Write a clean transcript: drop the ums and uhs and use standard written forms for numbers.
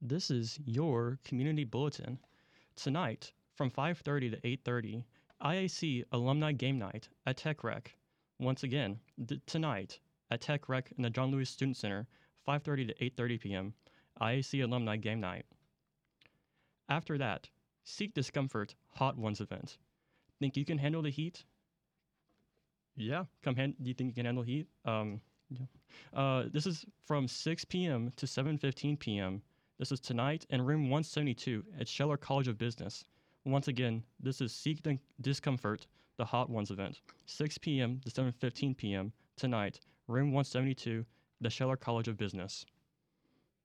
This is your community bulletin. Tonight, from 5:30 to 8:30, IAC Alumni Game Night at Tech Rec. Once again, tonight at Tech Rec in the John Lewis Student Center, 5:30 to 8:30 p.m., IAC Alumni Game Night. After that, Seek Discomfort Hot Ones event. Think you can handle the heat? Yeah, do you think you can handle heat? Yeah. This is from 6 p.m. to 7:15 p.m. This is tonight in room 172 at Scheller College of Business. Once again, this is Seek Discomfort, the Hot Ones event, 6 p.m. to 7:15 p.m. tonight, room 172, the Scheller College of Business.